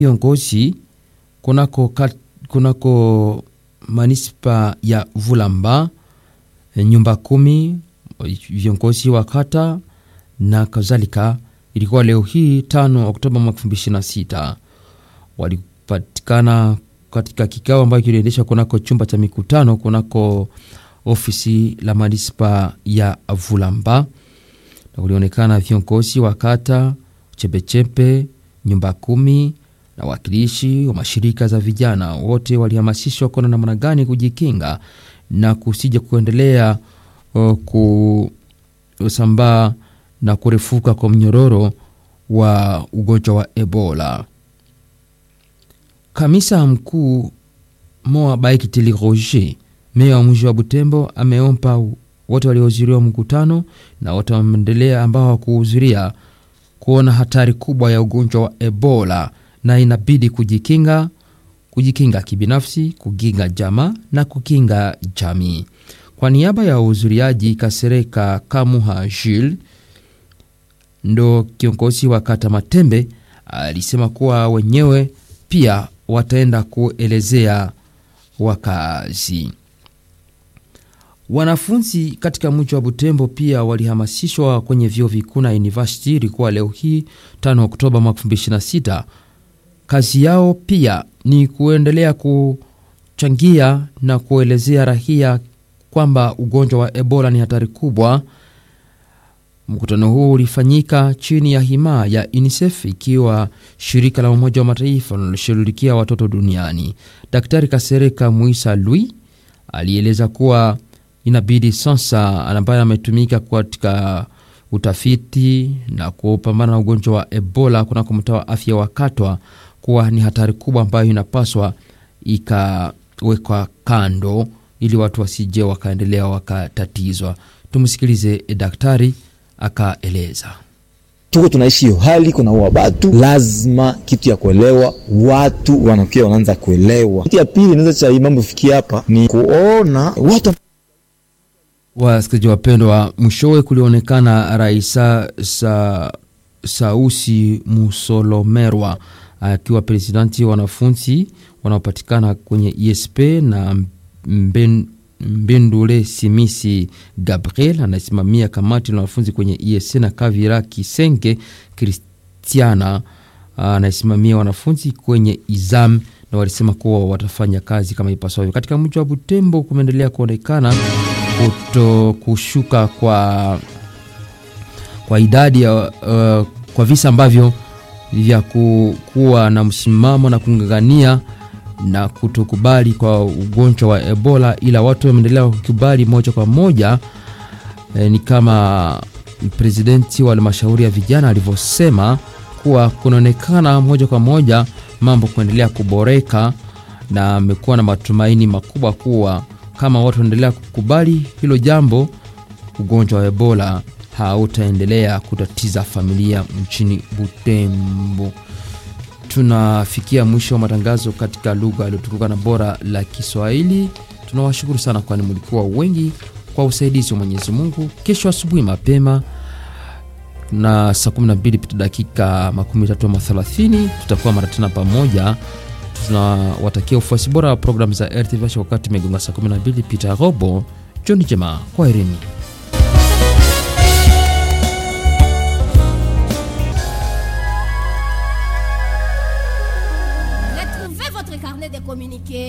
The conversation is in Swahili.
viongozi kunako manispa ya Vulamba, nyumba 10, viongozi wa kata na kadhalika. Ilikuwa leo hii 5 Oktoba 2026. Walipatikana katika kikao ambacho kiliendeshwa kunako chumba cha mikutano kunako ofisi la manispa ya Vulamba, na ulionekana viongozi wa kata, chepechepe, nyumba 10 na wakilishi wa mashirika za vijana. Wote walihamasishwa kuna namna gani kujikinga na kusije kuendelea kusambaa na kurefuka kwa mnyororo wa ugonjwa wa Ebola. Kamisa mkuu Moa Baikitili Roger, meya wa mji wa Butembo, ameomba wote waliohudhuria mkutano na wote wameendelea ambao hawakuhudhuria kuona hatari kubwa ya ugonjwa wa Ebola na inabidi kujikinga kibinafsi, kukinga jamaa na kukinga jamii. Kwa niaba ya wahudhuriaji, Kasereka Kamuha Jules, ndo kiongozi wa kata Matembe, alisema kuwa wenyewe pia wataenda kuelezea wakazi. Wanafunzi katika mji wa Butembo pia walihamasishwa kwenye vyuo vikuu na university. Ilikuwa leo hii 5 Oktoba 2026. Kazi yao pia ni kuendelea kuchangia na kuelezea raia kwamba ugonjwa wa Ebola ni hatari kubwa. Mkutano huu ulifanyika chini ya hima ya UNICEF, ikiwa shirika la Umoja wa Mataifa linaloshughulikia watoto duniani. Daktari Kasereka Muisa Louis alieleza kuwa inabidi sasa, ambaye ametumika katika utafiti na kupambana na ugonjwa wa Ebola kunako mtaa wa afya wa Katwa, kuwa ni hatari kubwa ambayo inapaswa ikawekwa kando ili watu wasije wakaendelea wakatatizwa. Tumsikilize daktari akaeleza. Tuko tunaishi hiyo hali, kuna wabatu, lazima kitu ya kuelewa, watu wanakia wanaanza kuelewa. Kitu ya pili inaweza cha mambo fikia hapa ni kuona watu. Wasikilizaji wapendwa, mwishowe kulionekana Raisa Sausi Musolomerwa akiwa presidenti wanafunzi wanaopatikana kwenye ISP, na Mbendule Simisi Gabriel anasimamia kamati la wanafunzi kwenye ISC, na Kavira Kisenge Kristiana anasimamia wanafunzi kwenye Izam, na walisema kuwa watafanya kazi kama ipasavyo. Katika mji wa Butembo kumeendelea kuonekana kushuka kwa idadi ya kwa visa ambavyo vya kuwa na msimamo na kungangania na kutokubali kwa ugonjwa wa Ebola, ila watu wameendelea kukubali moja kwa moja. Ni kama presidenti wa halmashauri ya vijana alivyosema kuwa kunaonekana moja kwa moja mambo kuendelea kuboreka, na amekuwa na matumaini makubwa kuwa kama watu wanaendelea kukubali hilo jambo, ugonjwa wa Ebola hautaendelea kutatiza familia nchini Butembo. Tunafikia mwisho wa matangazo katika lugha iliyotukuka na bora la Kiswahili. Tunawashukuru sana kwani mlikuwa wengi kwa usaidizi wa Mwenyezi Mungu. Kesho asubuhi mapema na saa 12 pita dakika 13:30 tutakuwa mara tena pamoja. Tunawatakia ufuasi bora wa programu za RTV wakati megonga saa 12 pita robo. John Jema, kwaherini. Retrouvez votre carnet de communiqués